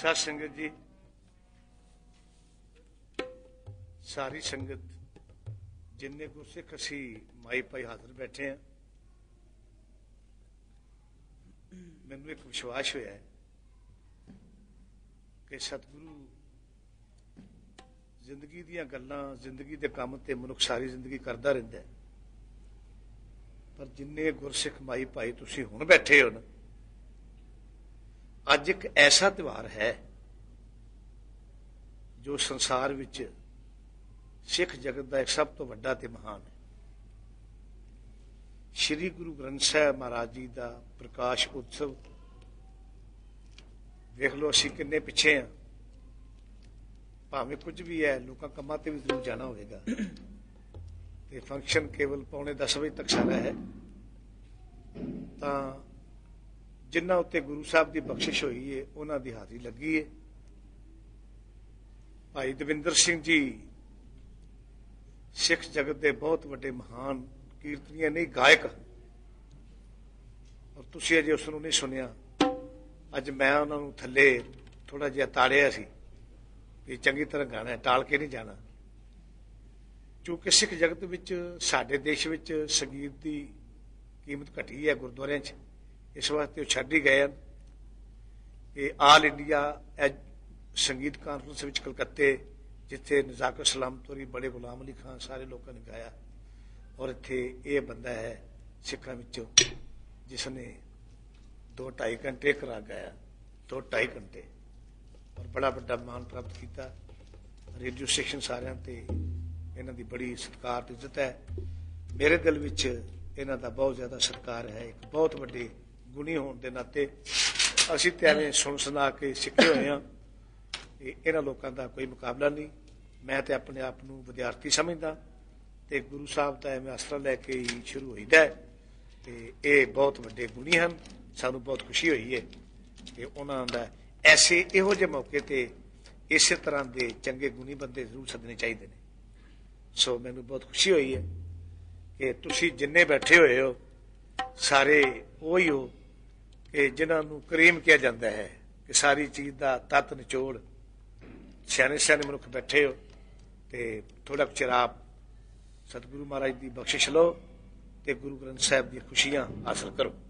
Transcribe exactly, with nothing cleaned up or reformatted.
साध संगत जी, सारी संगत जिन्ने गुरसिख असी माई भाई हाजिर बैठे हैं, मैनू एक विश्वास होया है कि सतगुरु जिंदगी दियां गल्लां, जिंदगी दे काम ते मनुख सारी जिंदगी करदा रहिंदा है। पर जिन्ने गुरसिख माई भाई तुसी हुण बैठे हो ना, अज एक ऐसा त्यौहार है जो संसार विच सिख जगत का एक सब तो वड्डा ते महान है। श्री गुरु ग्रंथ साहिब महाराज जी का प्रकाश उत्सव देख लो, असी किन्ने पिछे हाँ, भावें कुछ भी है, लोगों कामां ते भी जरूर जाना होगा। ते फंक्शन केवल पौने दस बजे तक सारा है। तां जिन्हां उत्ते गुरु साहब की बख्शिश हुई है, उन्हां दी हाज़री लगी है। भाई दविंदर सिंह जी सिख जगत के बहुत वड्डे महान कीर्तनीय नहीं गायक, और तुसीं अजे उसनूं नहीं सुनिया। अज मैं उन्होंने थले थोड़ा जिहा ताड़िया सी कि चंगी तरह गाना है, टाल के नहीं जाना। क्योंकि सिख जगत विच साडे देश विच संगीत की कीमत घटी है गुरुद्वारियां च, इस वास्ते वो छड्ड ही गए हैं। कि आल इंडिया संगीत कानफ्रेंस विच कलकत्ते, जिथे नजाकत सलामतोरी, बड़े गुलाम अली खान, सारे लोगों ने गाया, और इत्थे ये बंदा है सिखां विचों जिसने दो ढाई घंटे एक राग गाया, दो ढाई घंटे, और बड़ा बड़ा मान प्राप्त किया। रेडियो स्टेशन सारियां ते इन्हां दी बड़ी सत्कार ते इज्जत है। मेरे दिल विच इन्हां दा बहुत ज्यादा सत्कार है। एक बहुत वड्डे गुणी होने के नाते असीं ते एवें सुन सुना के सिखे होए हां। इन्हां लोकां दा कोई मुकाबला नहीं। मैं तो अपने आप नूं विद्यार्थी समझदा, ते गुरु साहब दा एवें आसरा लैके ही शुरू होईदा है। ते ये बहुत वड्डे गुणी हैं। सानूं बहुत खुशी हुई है कि उन्हां दा ऐसे इहो जिहे मौके ते इस तरह के चंगे गुणी बंदे जरूर सदने चाहिए ने। सो मैनू बहुत खुशी हुई है कि तुसी जिन्ने बैठे हुए हो सारे वही हो कि जिन्होंने करीम किया जाता है, कि सारी चीज़ का तत निचोड़ सियाने सियाने मनुख बैठे हो। तो थोड़ा चिर आप सतगुरु महाराज की बख्शिश लो, तो गुरु ग्रंथ साहिब दी खुशियां हासिल करो।